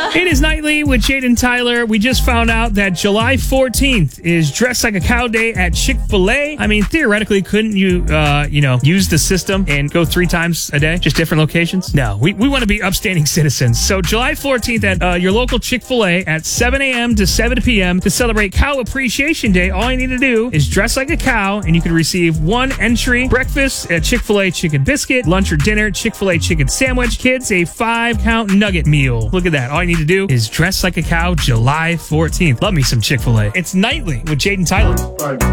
It is Nightly with Jade and Tyler. We just found out that July 14th is Dress Like a Cow Day at Chick-fil-A. I mean, theoretically, couldn't you, use the system and go 3 times a day? Just different locations? No, we want to be upstanding citizens. So July 14th at your local Chick-fil-A at 7 a.m. to 7 p.m. to celebrate Cow Appreciation Day. All you need to do is dress like a cow, and you can receive 1 entry. Breakfast at Chick-fil-A chicken biscuit, lunch or dinner, Chick-fil-A chicken sandwich, kids a 5-count nugget meal. Look at that. All you need to do is dress like a cow July 14th. Love me some Chick-fil-A. It's Nightly with Jade and Tyler.